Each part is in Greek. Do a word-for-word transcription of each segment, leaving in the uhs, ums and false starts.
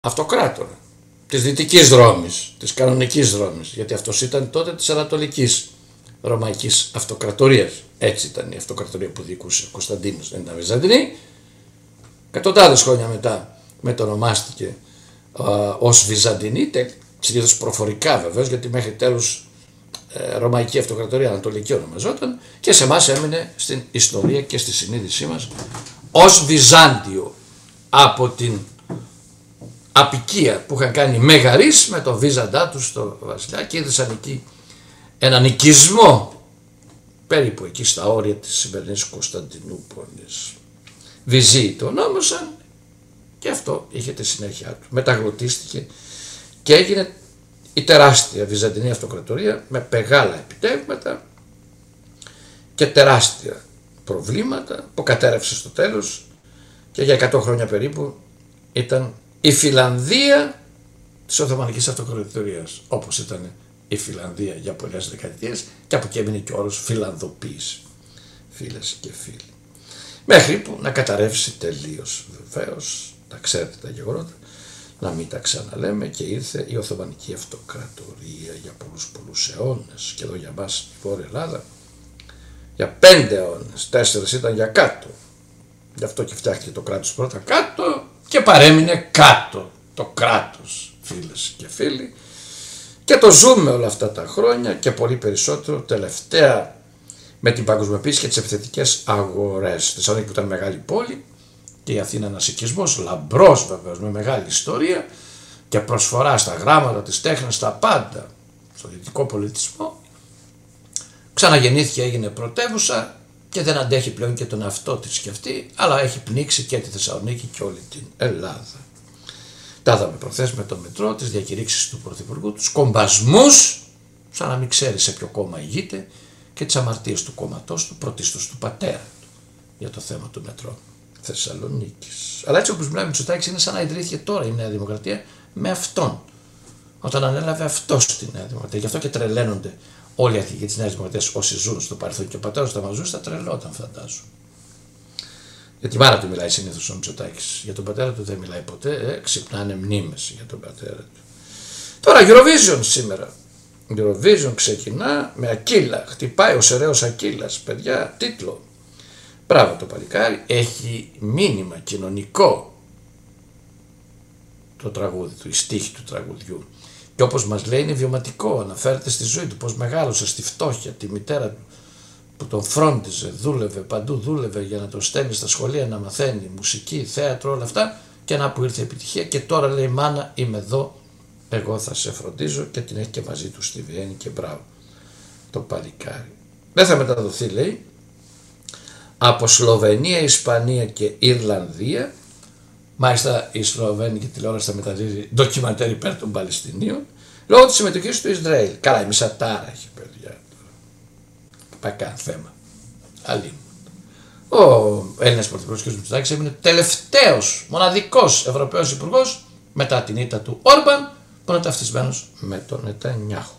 αυτοκράτορα της Δυτικής Ρώμης, της κανονικής Ρώμης, γιατί αυτός ήταν τότε της Ανατολικής Ρωμαϊκής Αυτοκρατορίας. Έτσι ήταν η αυτοκρατορία που διοικούσε ο Κωνσταντίνος, δεν ήταν Βυζαντινή. Εκατοντάδες χρόνια μετά μετονομάστηκε α, ως Βυζαντινή, συνήθως προφορικά βεβαίως, γιατί μέχρι τέλους ε, Ρωμαϊκή Αυτοκρατορία Ανατολική ονομαζόταν, και σε εμάς έμεινε στην ιστορία και στη συνείδησή μας ως Βυζάντιο, από την απικία που είχαν κάνει Μεγαρείς με τον Βίζαντά του στο βασιλιά, και είδησαν εκεί έναν οικισμό περίπου εκεί στα όρια της σημερινής Κωνσταντινούπολης. Βυζοί το ονόμασαν, και αυτό είχε τη συνέχεια του. Μεταγλωτίστηκε και έγινε η τεράστια Βυζαντινή Αυτοκρατορία με μεγάλα επιτεύγματα και τεράστια προβλήματα που κατέρευσε στο τέλος, και για εκατό χρόνια περίπου ήταν η Φιλανδία της Οθωμανικής Αυτοκρατορίας, όπως ήταν η Φιλανδία για πολλές δεκαετίες, και από εκεί έμεινε και ο όρος φιλανδοποίηση, φίλες και φίλοι. Μέχρι που να καταρρεύσει τελείως, βεβαίως, τα ξέρετε τα γεγονότα, να μην τα ξαναλέμε, και ήρθε η Οθωμανική Αυτοκρατορία για πολλούς πολλούς αιώνες, και εδώ για μας στη Βόρεια Ελλάδα για πέντε αιώνες, τέσσερις ήταν για κάτω. Γι' αυτό και φτιάχτηκε το κράτος πρώτα κάτω και παρέμεινε κάτω το κράτος, φίλες και φίλοι, και το ζούμε όλα αυτά τα χρόνια και πολύ περισσότερο τελευταία με την παγκοσμιοποίηση και τις επιθετικές αγορές. Στη Θεσσαλονίκη που ήταν μεγάλη πόλη, και η Αθήνα ένας οικισμός λαμπρός βεβαίως, με μεγάλη ιστορία και προσφορά στα γράμματα, τις τέχνες, στα πάντα, στο δυτικό πολιτισμό, ξαναγεννήθηκε, έγινε πρωτεύουσα και δεν αντέχει πλέον και τον εαυτό της και αυτή, αλλά έχει πνίξει και τη Θεσσαλονίκη και όλη την Ελλάδα. Τα είδαμε προχθές με το μετρό, τις διακηρύξεις του Πρωθυπουργού, τους κομπασμούς, σαν να μην ξέρει σε ποιο κόμμα ηγείται, και τις αμαρτίες του κόμματός του, πρωτίστως του πατέρα του, για το θέμα του μετρό Θεσσαλονίκης. Αλλά έτσι όπως μιλάει ο Μητσοτάκης, είναι σαν να ιδρύθηκε τώρα η Νέα Δημοκρατία με αυτόν, όταν ανέλαβε αυτός τη Νέα Δημοκρατία. Γι' αυτό και τρελαίνονται όλοι οι αρχηγοί της Νέας Δημοκρατίας, όσοι ζουν στο παρελθόν, και ο πατέρας του μαζούς θα τρελόταν, φαντάζομαι. Για τη μάνα του μιλάει συνήθως ο Μητσοτάκης. Για τον πατέρα του δεν μιλάει ποτέ, ε, ξυπνάνε μνήμες για τον πατέρα του. Τώρα Eurovision σήμερα. Eurovision ξεκινά με Ακύλα. Χτυπάει ο Σεραίος Ακύλας, παιδιά, τίτλο. Μπράβο το παλικάρι, έχει μήνυμα κοινωνικό το τραγούδι του, η στίχη του τραγουδιού. Και όπως μας λέει είναι βιωματικό, αναφέρεται στη ζωή του, πως μεγάλωσε στη φτώχεια, τη μητέρα του που τον φρόντιζε, δούλευε παντού, δούλευε για να τον στέλνει στα σχολεία να μαθαίνει μουσική, θέατρο, όλα αυτά, και να που ήρθε επιτυχία, και τώρα λέει μάνα είμαι εδώ, εγώ θα σε φροντίζω, και την έχει και μαζί του στη Βιέννη, και μπράβο το παλικάρι. Δεν θα μεταδοθεί, λέει, από Σλοβενία, Ισπανία και Ιρλανδία. Μάλιστα η Σλοβένικη τηλεόραση θα μεταδίδει ντοκιμαντέρ υπέρ των Παλαιστινίων λόγω της συμμετοχής του Ισραήλ. Καλά, η μισατάρα έχει, παιδιά. Πάει καν θέμα. Αλλή. Ο Έλληνας Πρωθυπουργός κ. Μητσοτάκης έμεινε τελευταίος, μοναδικός Ευρωπαίος Υπουργός μετά την ήττα του Όρμπαν, που είναι ταυτισμένος με τον Νετανιάχου.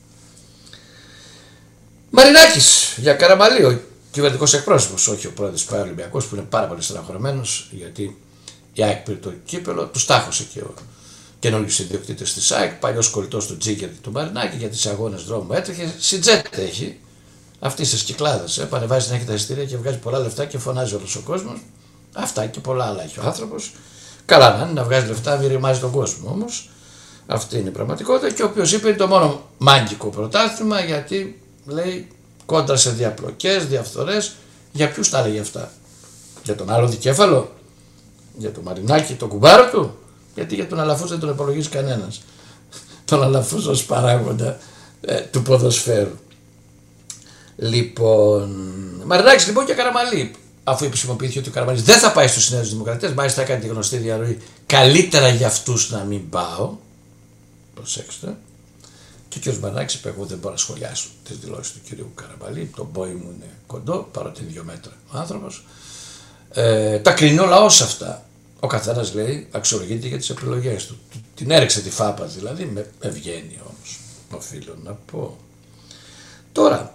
Μαρινάκης για Καραμαλή, ο κυβερνητικός εκπρόσωπος, όχι ο πρόεδρος του Ολυμπιακός, που είναι πάρα πολύ στεναχωρημένος γιατί η ΑΕΚ πήρε το κύπελο, του τάχωσε και ο καινούργιος ιδιοκτήτης της ΑΕΚ, παλιός κολλητός του Τζίγκερ του Μαρινάκη, για τις αγώνες δρόμου έτρεχε. Σιτζέτ έχει, αυτή στις κυκλάδες, ε, πανεβάζει να έχει τα εισιτήρια και βγάζει πολλά λεφτά και φωνάζει όλος ο κόσμος. Αυτά και πολλά άλλα έχει ο άνθρωπος. Καλά να είναι, να βγάζει λεφτά, μην ρημάζει τον κόσμο όμως. Αυτή είναι η πραγματικότητα, και ο οποίος είπε είναι το μόνο μάγκικο πρωτάθλημα, γιατί λέει κόντρα σε διαπλοκές, διαφθορές. Για ποιους τα έλεγε αυτά? Για τον άλλο δικέφαλο? Για τον Μαρινάκη, τον κουμπάρο του? Γιατί για τον Αλαφούζο δεν τον υπολογίζει κανένας. Τον Αλαφούζο ως παράγοντα ε, του ποδοσφαίρου. Λοιπόν, Μαρινάκης λοιπόν και Καραμαλή. Αφού επισημοποιήθηκε ότι ο Καραμαλής δεν θα πάει στους Νέους Δημοκρατές, μάλιστα έκανε τη γνωστή διαρροή καλύτερα για αυτούς να μην πάω. Προσέξτε. Και ο κ. Μαρινάκης είπε: εγώ δεν μπορώ να σχολιάσω τις δηλώσεις του κ. Καραμαλή. Το μπόι μου είναι κοντό, παρότι είναι δύο μέτρα ο άνθρωπος. Ε, τα κρίνει όλα όσα αυτά. Ο καθένας λέει αξιολογείται για τις επιλογές του. Την έριξε τη φάπα δηλαδή, με ευγένεια όμως, οφείλω να πω. Τώρα,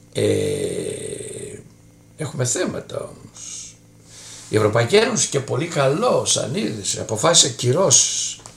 ε, έχουμε θέματα όμως. Η Ευρωπαϊκή Ένωση, και πολύ καλό σαν είδηση, αποφάσισε κυρώσεις